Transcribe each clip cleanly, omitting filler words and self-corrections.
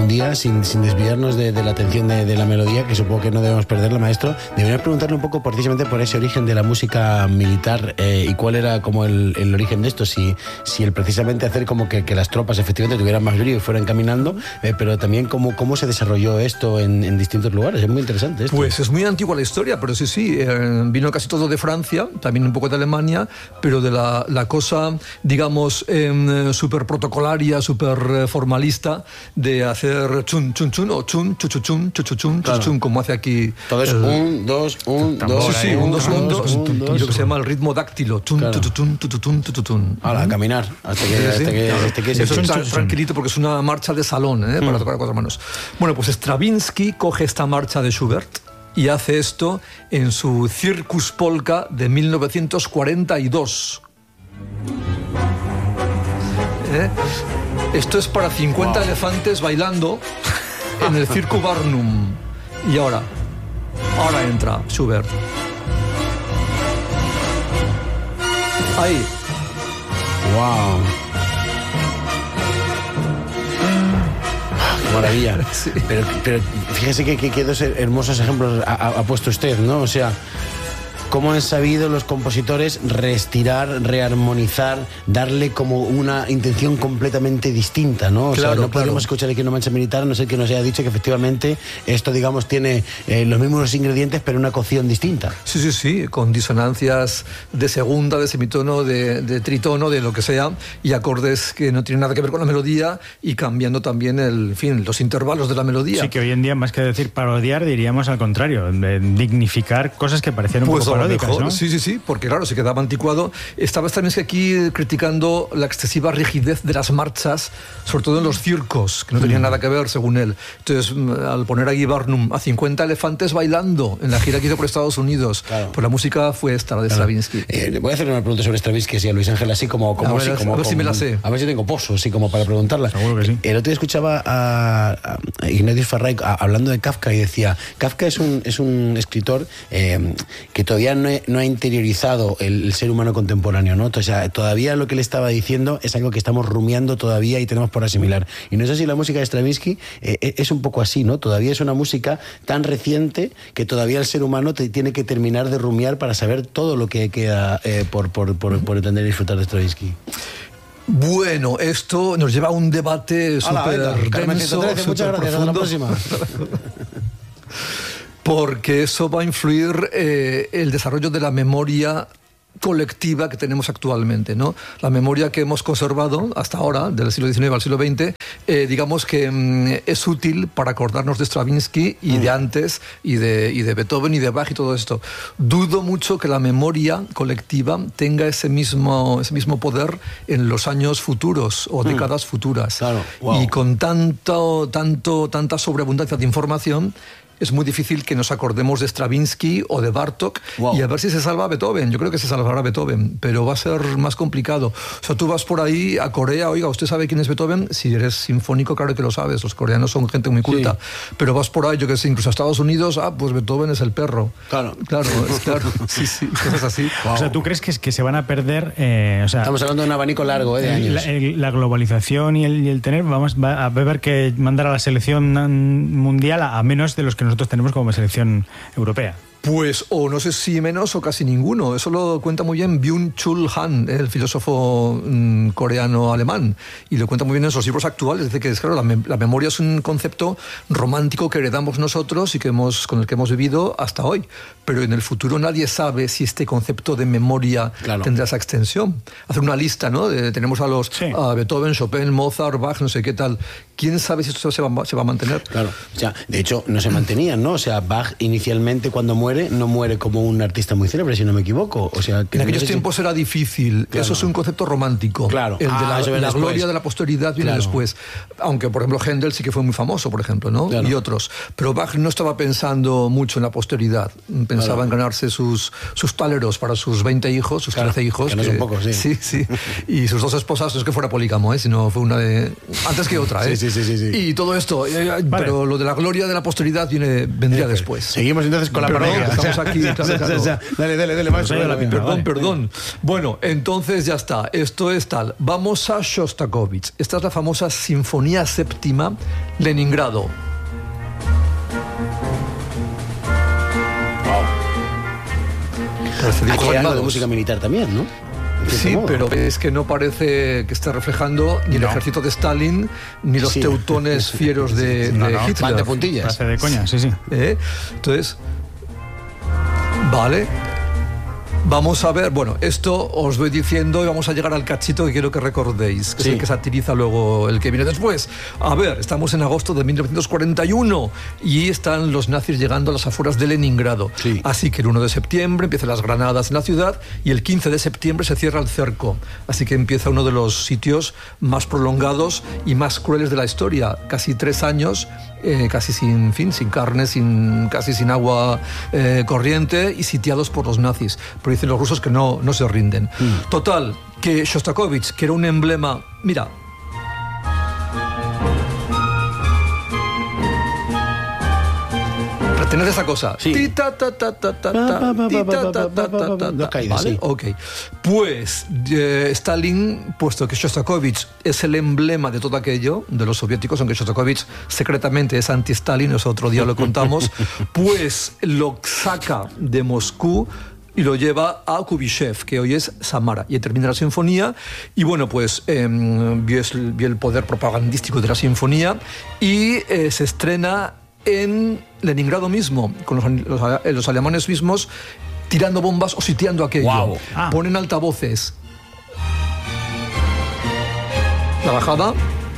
un día, sin desviarnos de la atención de la melodía, que supongo que no debemos perderla, maestro, deberíamos preguntarle un poco precisamente por ese origen de la música militar y cuál era como el origen de esto, si el precisamente hacer como que las tropas efectivamente tuvieran más brío y fueran caminando, pero también cómo se desarrolló esto en distintos lugares. Es muy interesante esto. Pues es muy antigua la historia, pero sí, vino casi todo de Francia, también un poco de Alemania, pero de la cosa, digamos, súper protocolaria, súper formalista, de hacer chun, chun, chun, o chun, chuchuchun, chuchuchun, chuchuchun, como hace aquí. Todo es 1, 2, 1, 2. Sí, 1, 2, 1, 2. Y lo que se llama el ritmo dáctilo. Chun, chuchuchun, chuchuchun, chuchuchun. A caminar, hasta que eso está tranquilito porque es una marcha de salón, para tocar a 4 manos. Bueno, pues Stravinsky coge esta marcha de Schubert y hace esto en su Circus Polka de 1942. Esto es para 50 elefantes bailando en el Circo Barnum. Y ahora entra Schubert. Ahí. ¡Wow! ¡Qué maravilla! Sí. Pero fíjese que dos hermosos ejemplos ha puesto usted, ¿no? O sea, cómo han sabido los compositores reestirar, rearmonizar, darle como una intención completamente distinta, ¿no? O sea, no podemos escuchar aquí una marcha militar a no ser que nos haya dicho que efectivamente esto, digamos, tiene los mismos ingredientes, pero una cocción distinta. Sí, con disonancias de segunda, de semitono, de tritono, de lo que sea, y acordes que no tienen nada que ver con la melodía, y cambiando también los intervalos de la melodía. Sí, que hoy en día, más que decir parodiar, diríamos al contrario, dignificar cosas que parecían un poco paródicas, ¿no? Sí, porque claro, se quedaba anticuado. Estaba también aquí criticando la excesiva rigidez de las marchas, sobre todo en los circos, que no tenían nada que ver, según él. Entonces, al poner aquí Barnum a 50 elefantes bailando en la gira que hizo por Estados Unidos, pues la música fue esta, la de Stravinsky. Voy a hacer una pregunta sobre Stravinsky, así a Luis Ángel, así como a ver si me la sé. A ver si tengo pozo, así como para preguntarla. Seguro que sí. El otro día escuchaba a Ignatius Farray hablando de Kafka y decía, Kafka es un escritor que todavía no ha interiorizado el ser humano contemporáneo, ¿no? O sea, todavía lo que le estaba diciendo es algo que estamos rumiando todavía y tenemos por asimilar. Y no sé si la música de Stravinsky es un poco así, ¿no? Todavía es una música tan reciente que todavía el ser humano tiene que terminar de rumiar para saber todo lo que queda por entender y disfrutar de Stravinsky. Bueno, esto nos lleva a un debate súper denso, muchas gracias, hasta la próxima. Porque eso va a influir el desarrollo de la memoria colectiva que tenemos actualmente, ¿no? La memoria que hemos conservado hasta ahora, del siglo XIX al siglo XX, digamos que es útil para acordarnos de Stravinsky y de antes, y de Beethoven y de Bach y todo esto. Dudo mucho que la memoria colectiva tenga ese mismo poder en los años futuros o décadas futuras. Claro. Wow. Y con tanta sobreabundancia de información, es muy difícil que nos acordemos de Stravinsky o de Bartók, y a ver si se salva Beethoven. Yo creo que se salvará Beethoven, pero va a ser más complicado. O sea, tú vas por ahí a Corea, oiga, ¿usted sabe quién es Beethoven? Si eres sinfónico, claro que lo sabes, los coreanos son gente muy culta. Sí. Pero vas por ahí, yo que sé, incluso a Estados Unidos, pues Beethoven es el perro. Claro. Sí, cosas así. Wow. O sea, ¿tú crees que se van a perder? Estamos hablando de un abanico largo de años. La globalización y el tener, va a haber que mandar a la selección mundial a menos de los que nosotros tenemos como selección europea. Pues o no sé si menos o casi ninguno. Eso lo cuenta muy bien Byung-Chul Han, el filósofo coreano-alemán, y lo cuenta muy bien en sus libros actuales. Dice que claro, la memoria es un concepto romántico que heredamos nosotros y con el que hemos vivido hasta hoy. Pero en el futuro nadie sabe si este concepto de memoria tendrá esa extensión. Hacer una lista, ¿no? Tenemos a Beethoven, Chopin, Mozart, Bach, no sé qué tal. ¿Quién sabe si esto se va a mantener? Claro. O sea, de hecho, no se mantenían, ¿no? O sea, Bach inicialmente cuando no muere como un artista muy célebre, si no me equivoco. O sea, que en aquellos tiempos era difícil. Claro. Eso es un concepto romántico. Claro. El de la gloria de la posteridad viene después. Aunque, por ejemplo, Händel sí que fue muy famoso, por ejemplo, ¿no? Claro. Y otros. Pero Bach no estaba pensando mucho en la posteridad. Pensaba en ganarse sus taleros para sus 20 hijos, sus 13 hijos. Que no son pocos, sí. Sí. Y sus 2 esposas, no es que fuera polígamo, sino fue una de... antes que otra, ¿eh? Sí. Y todo esto. Pero lo de la gloria de la posteridad vendría después. Seguimos entonces con la parodia. digas. Estamos aquí, claro. Dale, maestro. Perdón. Bueno, entonces ya está. Esto es tal. Vamos a Shostakovich. Esta es la famosa Sinfonía Séptima, Leningrado. Aquí hay algo de música militar también, ¿no? Sí, pero es que no parece que esté reflejando ni el ejército de Stalin, ni los teutones fieros de Hitler. Van de puntillas. Hace de coña, sí. Entonces, vale. Vamos a ver, bueno, esto os voy diciendo y vamos a llegar al cachito que quiero que recordéis, que es el que satiriza luego el que viene después. A ver, estamos en agosto de 1941 y están los nazis llegando a las afueras de Leningrado. Sí. Así que el 1 de septiembre empiezan las granadas en la ciudad y el 15 de septiembre se cierra el cerco. Así que empieza uno de los sitios más prolongados y más crueles de la historia. Casi 3 años, casi sin carne, casi sin agua corriente y sitiados por los nazis. Pero dicen los rusos que no se rinden. Total, que Shostakovich, que era un emblema... Mira... Retener esa cosa. ¿Vale? Ok. Pues Stalin, puesto que Shostakovich es el emblema de todo aquello, de los soviéticos, aunque Shostakovich secretamente es anti-Stalin, eso otro día lo contamos, pues lo saca de Moscú y lo lleva a Kubishev, que hoy es Samara, y termina la sinfonía. Y bueno, pues vio el poder propagandístico de la sinfonía y se estrena en Leningrado mismo, con los alemanes mismos tirando bombas o sitiando aquello. Wow. Ponen altavoces. La bajada.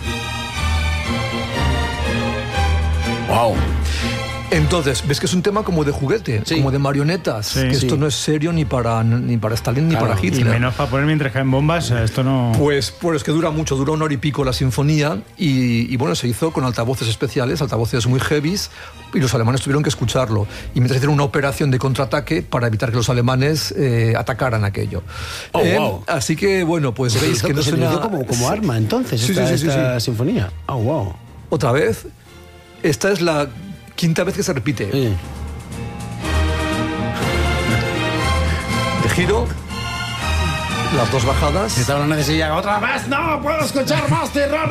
Wow. Entonces, ves que es un tema como de juguete, como de marionetas, que esto no es serio ni para Stalin ni para Hitler. Y menos para poner mientras caen bombas, esto no... Pues es que dura mucho, dura 1 hora y pico la sinfonía y bueno, se hizo con altavoces especiales, altavoces muy heavies, y los alemanes tuvieron que escucharlo. Y mientras hicieron una operación de contraataque para evitar que los alemanes atacaran aquello. Wow. Así que, bueno, pues veis que no se suena... como arma, entonces, esta sinfonía. Oh, wow. Otra vez, esta es la 5ª vez que se repite. Sí. De giro, las 2 bajadas. Esta una necesidad otra vez. No puedo escuchar más.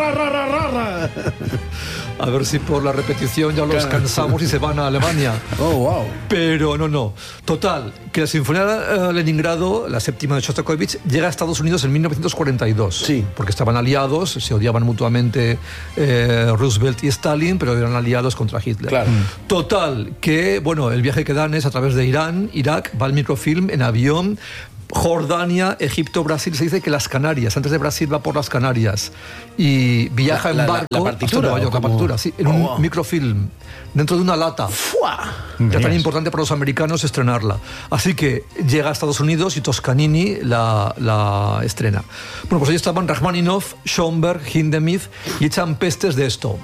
A ver si por la repetición ya los cansamos y se van a Alemania. Oh, wow. Pero no. Total, que la Sinfonía Leningrado, la séptima de Shostakovich, llega a Estados Unidos en 1942. Sí. Porque estaban aliados, se odiaban mutuamente Roosevelt y Stalin, pero eran aliados contra Hitler. Claro. Total, que, bueno, el viaje que dan es a través de Irán, Irak, va el microfilm en avión, Jordania, Egipto, Brasil. Se dice que las Canarias, antes de Brasil va por las Canarias y viaja en barco la partitura, hasta Nueva York, la partitura, sí, en un microfilm dentro de una lata. Ya tan importante para los americanos estrenarla. Así que llega a Estados Unidos y Toscanini la estrena. Bueno, pues ahí estaban Rachmaninoff, Schoenberg, Hindemith y echan pestes de esto.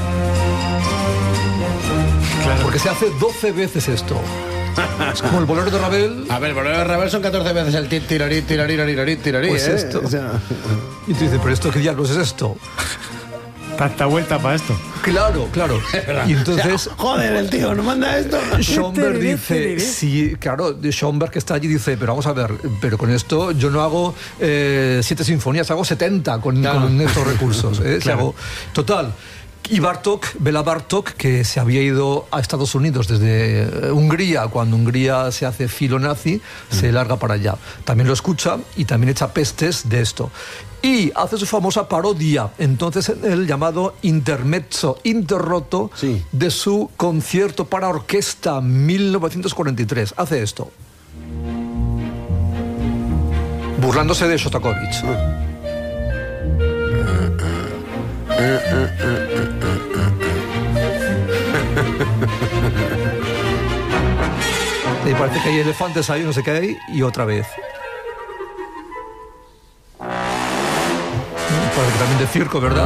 Claro. Porque se hace 12 veces esto. Es como el bolero de Ravel. A ver, el bolero de Ravel son 14 veces el tirarí. Pues esto. Y tú dices, ¿pero esto qué diablos es esto? Tanta vuelta para esto. Claro. Y entonces... joder, el tío no manda esto. Schoenberg dice... Sí, claro, Schoenberg que está allí dice, pero vamos a ver, pero con esto yo no hago 7 sinfonías, hago 70 con estos recursos. Claro. Total... Y Bela Bartók, que se había ido a Estados Unidos desde Hungría, cuando Hungría se hace filonazi, se larga para allá. También lo escucha y también echa pestes de esto. Y hace su famosa parodia, entonces, en el llamado Intermezzo Interroto de su concierto para orquesta 1943. Hace esto. Burlándose de Shostakovich. Y parece que hay elefantes ahí, no sé qué hay, y otra vez. Parece que también de circo, ¿verdad?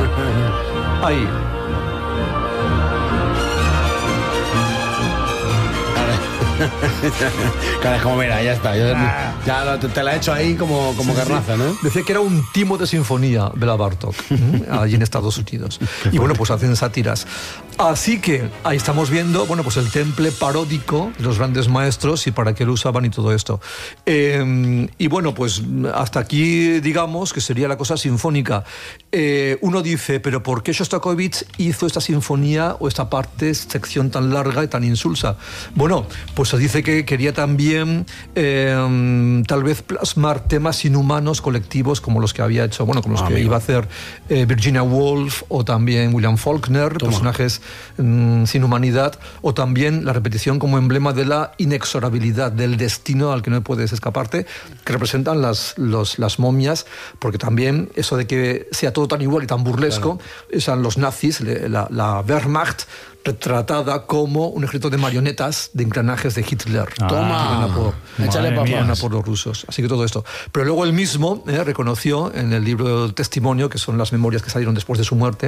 Ahí. Claro, es como, mira, ya está. Ya te la he hecho ahí como garnaza, ¿no? Decía que era un timo de sinfonía, Bela Bartók, allí en Estados Unidos. Y bueno, pues hacen sátiras. Así que ahí estamos viendo, bueno, pues el temple paródico de los grandes maestros y para qué lo usaban y todo esto. Y bueno, pues hasta aquí digamos que sería la cosa sinfónica. Uno dice, pero ¿por qué Shostakovich hizo esta sinfonía o esta sección tan larga y tan insulsa? Bueno, pues se dice que quería también tal vez plasmar temas inhumanos colectivos como los que había hecho, bueno, como los que iba a hacer Virginia Woolf o también William Faulkner, personajes sin humanidad, o también la repetición como emblema de la inexorabilidad, del destino al que no puedes escaparte, que representan las momias, porque también eso de que sea todo tan igual y tan burlesco, son los nazis, la Wehrmacht, retratada como un ejército de marionetas de engranajes de Hitler. Toma, échale por los rusos. Así que todo esto. Pero luego él mismo reconoció en el libro de testimonio, que son las memorias que salieron después de su muerte,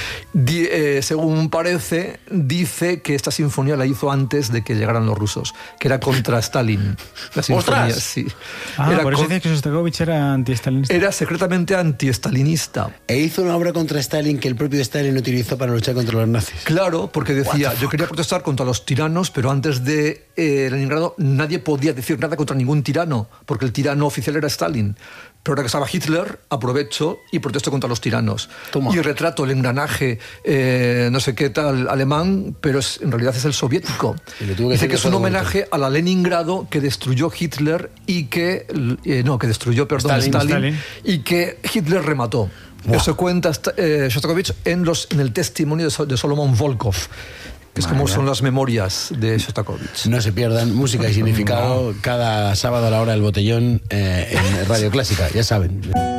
según parece, dice que esta sinfonía la hizo antes de que llegaran los rusos, que era contra Stalin. La sinfonía, sí. Por eso dice que Shostakovich era anti-stalinista. Era secretamente anti-stalinista. E hizo una obra contra Stalin que el propio Stalin utilizó para luchar contra los nazis. Claro, porque decía, yo quería protestar contra los tiranos, pero antes de Leningrado nadie podía decir nada contra ningún tirano, porque el tirano oficial era Stalin. Pero ahora que estaba Hitler, aprovecho y protesto contra los tiranos. Toma. Y retrato el engranaje, no sé qué tal, alemán, pero en realidad es el soviético. Dice que es un homenaje a la Leningrado que destruyó Hitler y que... que destruyó, perdón, Stalin, y que Hitler remató. Eso cuenta Shostakovich en el testimonio de Solomon Volkov, que es como son las memorias de Shostakovich. No se pierdan música y significado cada sábado a la hora del botellón en Radio Clásica, ya saben.